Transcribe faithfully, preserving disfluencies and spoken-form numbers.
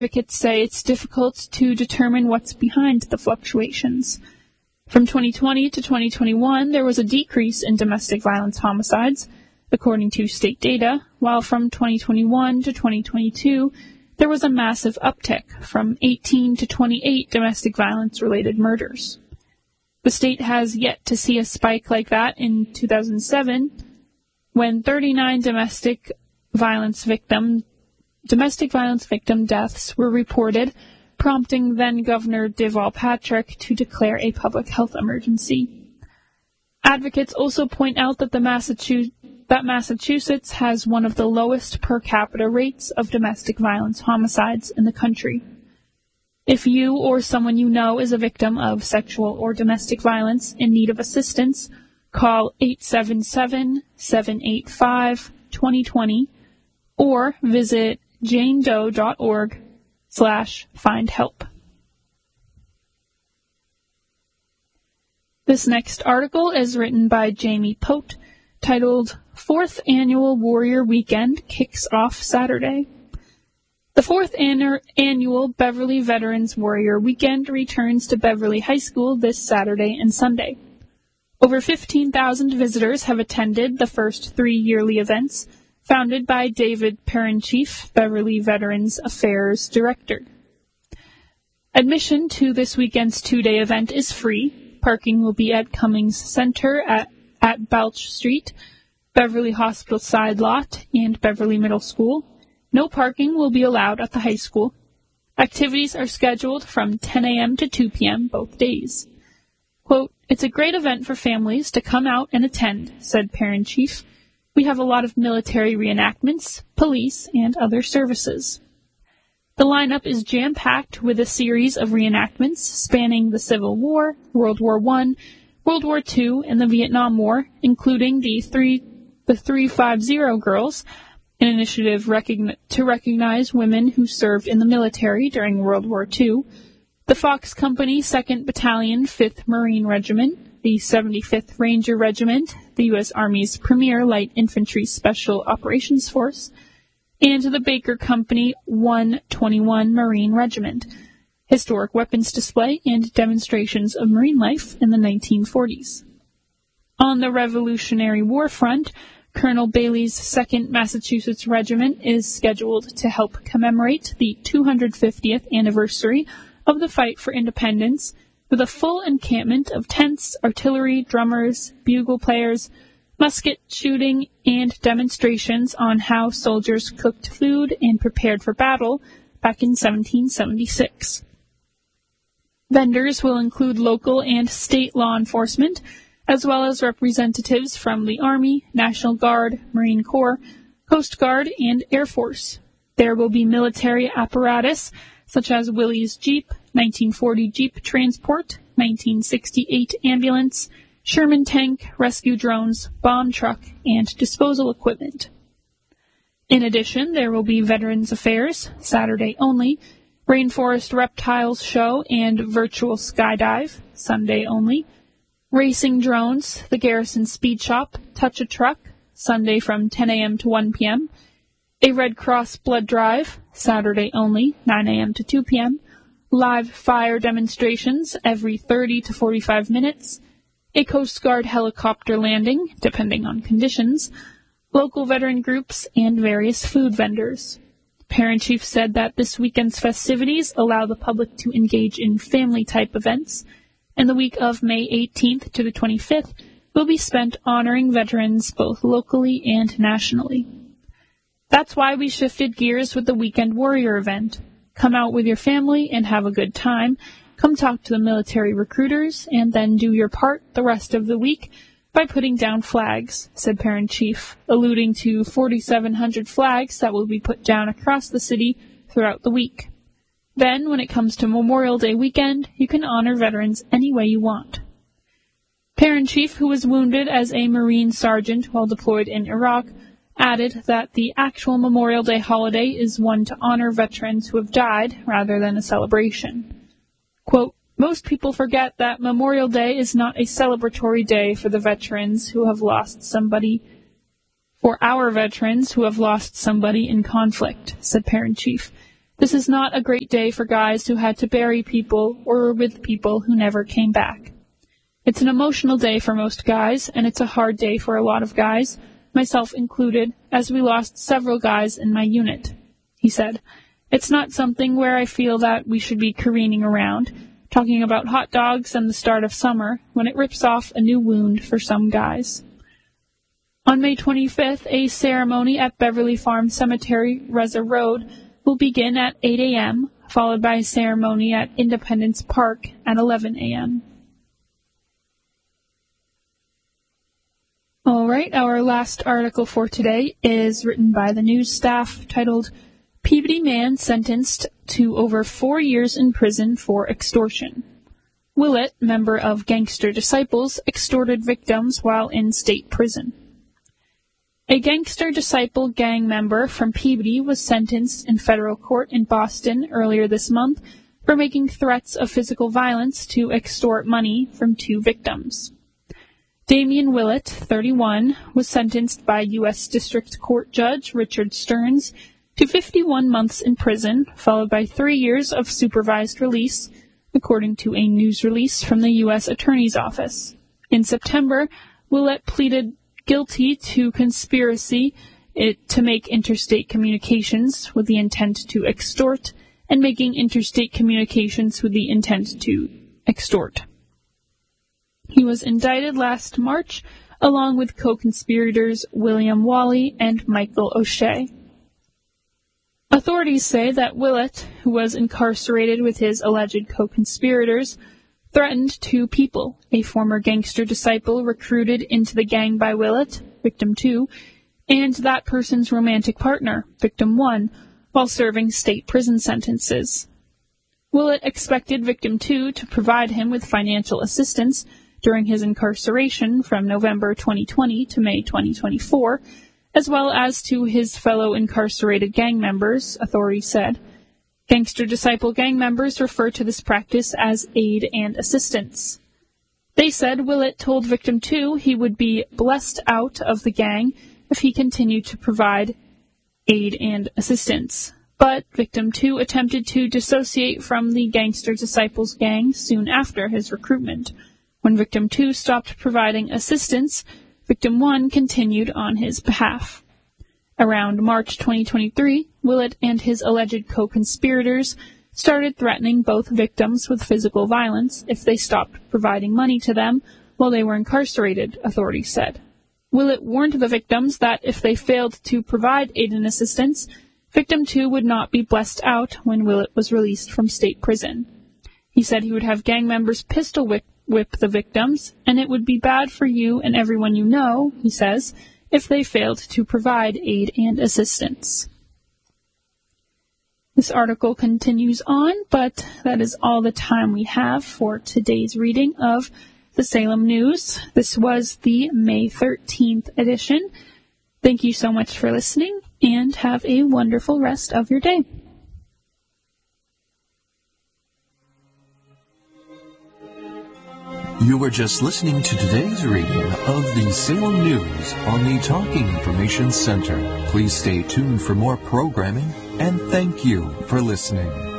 Advocates say it's difficult to determine what's behind the fluctuations. From twenty twenty to twenty twenty-one, there was a decrease in domestic violence homicides, according to state data, while from twenty twenty-one to twenty twenty-two, there was a massive uptick from eighteen to twenty-eight domestic violence-related murders. The state has yet to see a spike like that in two thousand seven, when thirty-nine domestic violence victim domestic violence victim deaths were reported, prompting then-Governor Deval Patrick to declare a public health emergency. Advocates also point out that, the Massachusetts, that Massachusetts has one of the lowest per capita rates of domestic violence homicides in the country. If you or someone you know is a victim of sexual or domestic violence in need of assistance, call eight seven seven, seven eight five, two zero two zero or visit janedoe.org slash find help. This next article is written by Jamie Pote, titled Fourth Annual Warrior Weekend Kicks Off Saturday. The fourth an- annual Beverly Veterans Warrior Weekend returns to Beverly High School this Saturday and Sunday. Over fifteen thousand visitors have attended the first three yearly events, founded by David Perrin-Chief, Beverly Veterans Affairs Director. Admission to this weekend's two-day event is free. Parking will be at Cummings Center at, at Balch Street, Beverly Hospital Side Lot, and Beverly Middle School. No parking will be allowed at the high school. Activities are scheduled from ten a.m. to two p.m. both days. Quote, "It's a great event for families to come out and attend," said Perrin-Chief. "We have a lot of military reenactments, police, and other services." The lineup is jam-packed with a series of reenactments spanning the Civil War, World War One, World War Two, and the Vietnam War, including the three the three fifty Girls, an initiative recogn- to recognize women who served in the military during World War Two, the Fox Company second Battalion, fifth Marine Regiment, the seventy-fifth Ranger Regiment, the U S Army's premier light infantry special operations force, and the Baker Company one twenty-one Marine Regiment, historic weapons display and demonstrations of marine life in the nineteen forties. On the Revolutionary War front, Colonel Bailey's second Massachusetts Regiment is scheduled to help commemorate the two hundred fiftieth anniversary of the fight for independence, with a full encampment of tents, artillery, drummers, bugle players, musket shooting, and demonstrations on how soldiers cooked food and prepared for battle back in seventeen seventy-six. Vendors will include local and state law enforcement, as well as representatives from the Army, National Guard, Marine Corps, Coast Guard, and Air Force. There will be military apparatus, such as Willys Jeep, nineteen forty Jeep Transport, nineteen sixty-eight ambulance, Sherman tank, rescue drones, bomb truck, and disposal equipment. In addition, there will be Veterans Affairs, Saturday only, Rainforest Reptiles Show and Virtual Skydive, Sunday only, Racing Drones, the Garrison Speed Shop, Touch a Truck, Sunday from ten a.m. to one p.m., a Red Cross Blood Drive, Saturday only, nine a.m. to two p.m., live fire demonstrations every thirty to forty-five minutes, a Coast Guard helicopter landing, depending on conditions, local veteran groups, and various food vendors. Perrin-Chief said that this weekend's festivities allow the public to engage in family-type events, and the week of May eighteenth to the twenty-fifth will be spent honoring veterans both locally and nationally. That's why we shifted gears with the Weekend Warrior event. Come out with your family and have a good time. Come talk to the military recruiters, and then do your part the rest of the week by putting down flags, said Perrin-Chief, alluding to forty-seven hundred flags that will be put down across the city throughout the week. Then, when it comes to Memorial Day weekend, you can honor veterans any way you want. Perrin-Chief, who was wounded as a Marine sergeant while deployed in Iraq, added that the actual Memorial Day holiday is one to honor veterans who have died rather than a celebration. Quote, "Most people forget that Memorial Day is not a celebratory day for the veterans who have lost somebody, for our veterans who have lost somebody in conflict," said Perrin-Chief. This is not a great day for guys who had to bury people or were with people who never came back. It's an emotional day for most guys, and it's a hard day for a lot of guys, myself included, as we lost several guys in my unit," he said. "It's not something where I feel that we should be careening around, talking about hot dogs and the start of summer, when it rips off a new wound for some guys." On May twenty-fifth, a ceremony at Beverly Farm Cemetery, Reza Road, will begin at eight a.m., followed by a ceremony at Independence Park at eleven a.m. All right, our last article for today is written by the news staff, titled, "Peabody Man Sentenced to Over Four Years in Prison for Extortion. Willett, member of Gangster Disciples, extorted victims while in state prison." A Gangster Disciple gang member from Peabody was sentenced in federal court in Boston earlier this month for making threats of physical violence to extort money from two victims. Damian Willett, thirty-one, was sentenced by U S District Court Judge Richard Stearns to fifty-one months in prison, followed by three years of supervised release, according to a news release from the U S Attorney's Office. In September, Willett pleaded guilty to conspiracy it, to make interstate communications with the intent to extort and making interstate communications with the intent to extort. He was indicted last March, along with co-conspirators William Wally and Michael O'Shea. Authorities say that Willett, who was incarcerated with his alleged co-conspirators, threatened two people, a former Gangster Disciple recruited into the gang by Willett, victim two, and that person's romantic partner, victim one, while serving state prison sentences. Willett expected victim two to provide him with financial assistance during his incarceration from November twenty twenty to May twenty twenty-four, as well as to his fellow incarcerated gang members, authorities said. Gangster Disciple gang members refer to this practice as aid and assistance. They said Willett told victim two he would be blessed out of the gang if he continued to provide aid and assistance. But victim two attempted to dissociate from the Gangster Disciples gang soon after his recruitment. When victim two stopped providing assistance, victim one continued on his behalf. Around March twenty twenty-three, Willett and his alleged co-conspirators started threatening both victims with physical violence if they stopped providing money to them while they were incarcerated, authorities said. Willett warned the victims that if they failed to provide aid and assistance, victim two would not be blessed out when Willett was released from state prison. He said he would have gang members pistol whip, whip the victims, and it would be bad for you and everyone you know, he says, if they failed to provide aid and assistance. This article continues on, but that is all the time we have for today's reading of the Salem News. This was the May thirteenth edition. Thank you so much for listening, and have a wonderful rest of your day. You were just listening to today's reading of the Salem News on the Talking Information Center. Please stay tuned for more programming, and thank you for listening.